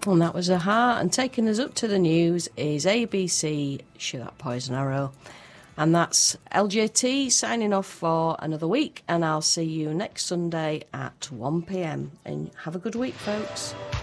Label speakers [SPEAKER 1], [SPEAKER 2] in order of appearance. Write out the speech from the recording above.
[SPEAKER 1] And that was a-ha. And taking us up to the news is ABC, Shoot That Poison Arrow. And that's LJT signing off for another week. And I'll see you next Sunday at 1 p.m. And have a good week, folks.